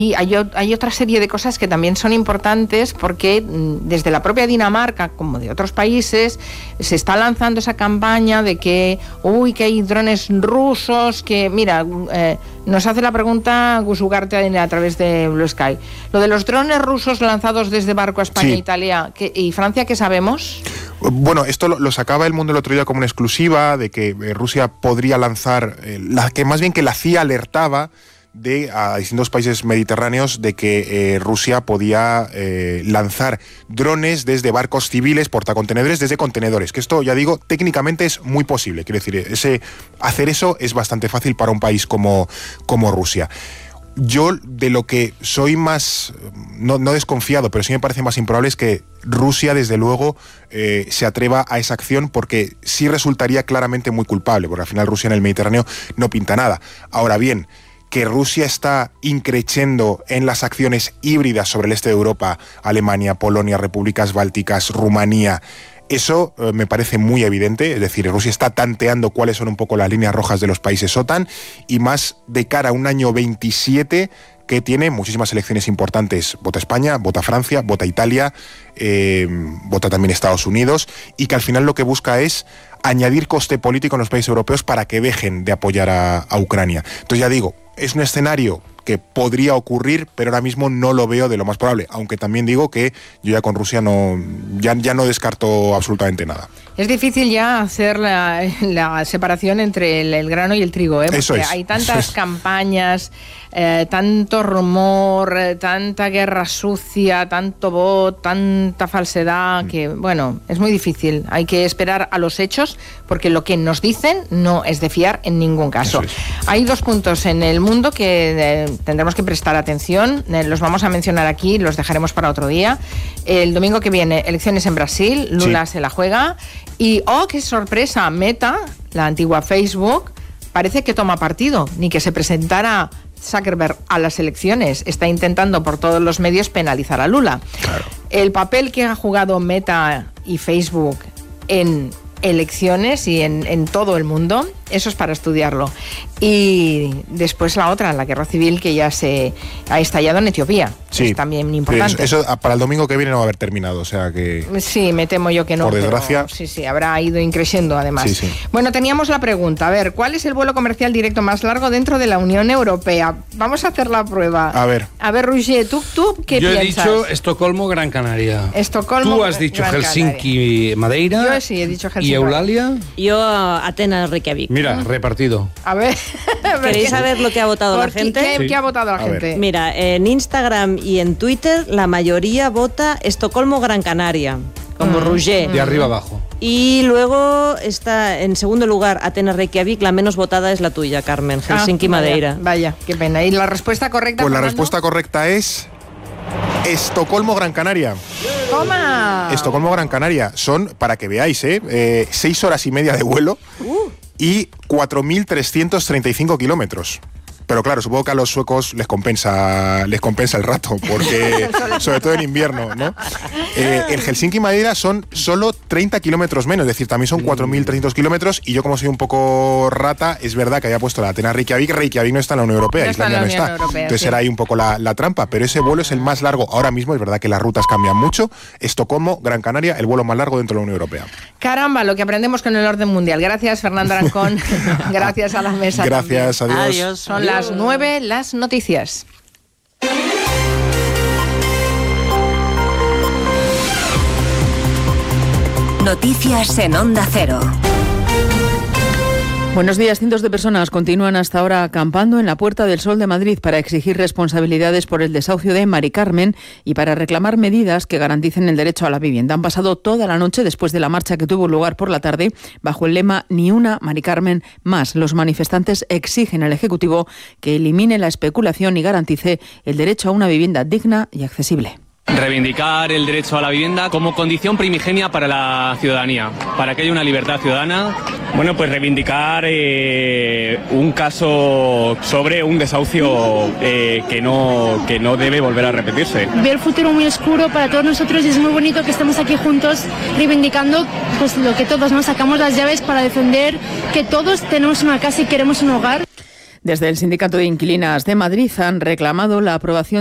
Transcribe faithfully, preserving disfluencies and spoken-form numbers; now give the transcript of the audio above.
Y hay, hay otra serie de cosas que también son importantes porque desde la propia Dinamarca, como de otros países, se está lanzando esa campaña de que, uy, que hay drones rusos, que, mira, eh, nos hace la pregunta Gus Ugarte a través de Blue Sky. Lo de los drones rusos lanzados desde barco a España, sí. Italia ¿qué, y Francia, ¿qué sabemos? Bueno, esto lo, lo sacaba El Mundo el otro día como una exclusiva de que eh, Rusia podría lanzar, eh, la que más bien que la C I A alertaba de a distintos países mediterráneos de que eh, Rusia podía eh, lanzar drones desde barcos civiles, portacontenedores, desde contenedores, que esto, ya digo, técnicamente es muy posible. Quiero decir, ese, hacer eso es bastante fácil para un país como, como Rusia. Yo, de lo que soy más, no, no desconfiado, pero sí me parece más improbable es que Rusia, desde luego, eh, se atreva a esa acción, porque sí resultaría claramente muy culpable, porque al final Rusia en el Mediterráneo no pinta nada. Ahora bien, que Rusia está increciendo en las acciones híbridas sobre el este de Europa, Alemania, Polonia, repúblicas bálticas, Rumanía, eso eh, me parece muy evidente. Es decir, Rusia está tanteando cuáles son un poco las líneas rojas de los países OTAN, y más de cara a un año veintisiete que tiene muchísimas elecciones importantes. Vota España, vota Francia, vota Italia, eh, vota también Estados Unidos, y que al final lo que busca es añadir coste político en los países europeos para que dejen de apoyar a, a Ucrania. Entonces, ya digo, es un escenario que podría ocurrir, pero ahora mismo no lo veo de lo más probable, aunque también digo que yo ya con Rusia no, ya, ya no descarto absolutamente nada. Es difícil ya hacer la, la separación entre el, el grano y el trigo, ¿eh? Porque eso es, hay tantas eso es. campañas, eh, tanto rumor, eh, tanta guerra sucia, tanto bot, tanta falsedad, que bueno, es muy difícil. Hay que esperar a los hechos, porque lo que nos dicen no es de fiar en ningún caso. Es. Hay dos puntos en el mundo que eh, tendremos que prestar atención, eh, los vamos a mencionar aquí, los dejaremos para otro día. El domingo que viene, elecciones en Brasil, Lula sí. se la juega. Y, oh, qué sorpresa, Meta, la antigua Facebook, parece que toma partido, ni que se presentara Zuckerberg a las elecciones. Está intentando por todos los medios penalizar a Lula. Claro. El papel que ha jugado Meta y Facebook en elecciones y en, en todo el mundo, eso es para estudiarlo. Y después la otra, la guerra civil que ya se ha estallado en Etiopía. Sí, es también importante. Eso, eso para el domingo que viene no va a haber terminado, o sea que... Sí, me temo yo que no. Por desgracia. Sí, sí, habrá ido increciendo además. Sí, sí. Bueno, teníamos la pregunta, a ver, ¿cuál es el vuelo comercial directo más largo dentro de la Unión Europea? Vamos a hacer la prueba. A ver. A ver, Roger, ¿tú, tú qué yo piensas? Yo he dicho Estocolmo, Gran Canaria. Estocolmo, Tú has dicho Gran Helsinki, Canaria. Madeira. Yo sí, he dicho Helsinki. ¿Y Eulalia? Yo Atenas, Reykjavik. Mira, ¿Mm? repartido. A ver. ¿Queréis saber lo que ha votado la gente? ¿Qué, sí. ¿Qué ha votado la a gente? Ver. Mira, en Instagram y en Twitter la mayoría vota Estocolmo, Gran Canaria, como mm. Roger. De arriba abajo. Y luego está en segundo lugar Atenas, Reykjavik. La menos votada es la tuya, Carmen, Helsinki, ah, vaya, Madeira. Vaya, qué pena. ¿Y la respuesta correcta? Pues la Fernando? respuesta correcta es Estocolmo, Gran Canaria. ¡Toma! Estocolmo, Gran Canaria. Son, para que veáis, ¿eh? eh seis horas y media de vuelo uh. y cuatro mil trescientos treinta y cinco kilómetros. Pero claro, supongo que a los suecos les compensa les compensa el rato, porque sobre todo en invierno, ¿no? Eh, en Helsinki y Madeira son solo treinta kilómetros menos, es decir, también son cuatro mil trescientos kilómetros, y yo, como soy un poco rata, es verdad que había puesto la Atenas Reykjavik. Reykjavik no está en la Unión Europea, no Islandia no está. Europea, Entonces sí. era ahí un poco la, la trampa, pero ese vuelo es el más largo ahora mismo. Es verdad que las rutas cambian mucho. Estocolmo, Gran Canaria, el vuelo más largo dentro de la Unión Europea. Caramba, lo que aprendemos con el orden mundial. Gracias, Fernando Arancón. Gracias a la mesa. Gracias, también. adiós. Adiós. Son adiós. Las nueve, las noticias. Noticias en Onda Cero. Buenos días. Cientos de personas continúan hasta ahora acampando en la Puerta del Sol de Madrid para exigir responsabilidades por el desahucio de Mari Carmen y para reclamar medidas que garanticen el derecho a la vivienda. Han pasado toda la noche después de la marcha que tuvo lugar por la tarde bajo el lema Ni una Mari Carmen más. Los manifestantes exigen al Ejecutivo que elimine la especulación y garantice el derecho a una vivienda digna y accesible. Reivindicar el derecho a la vivienda como condición primigenia para la ciudadanía, para que haya una libertad ciudadana. Bueno, pues reivindicar eh, un caso sobre un desahucio eh, que no que no debe volver a repetirse. Veo el futuro muy oscuro para todos nosotros y es muy bonito que estemos aquí juntos reivindicando pues lo que todos nos sacamos las llaves para defender que todos tenemos una casa y queremos un hogar. Desde el Sindicato de Inquilinas de Madrid han reclamado la aprobación